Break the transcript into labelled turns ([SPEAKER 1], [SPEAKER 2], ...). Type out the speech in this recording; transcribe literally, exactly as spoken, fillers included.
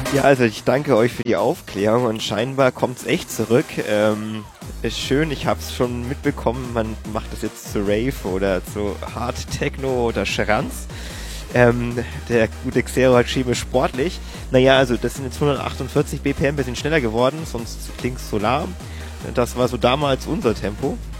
[SPEAKER 1] Ja, also ich danke euch für die Aufklärung und scheinbar kommt es echt zurück. Ähm, ist schön, ich habe es schon mitbekommen, man macht das jetzt zu Rave oder zu Hard Techno oder Schranz. Ähm, der gute Xero hat chemisch sportlich. Naja, also das sind jetzt hundertachtundvierzig B P M, bisschen schneller geworden, sonst klingt es so lahm. Das war so damals unser Tempo.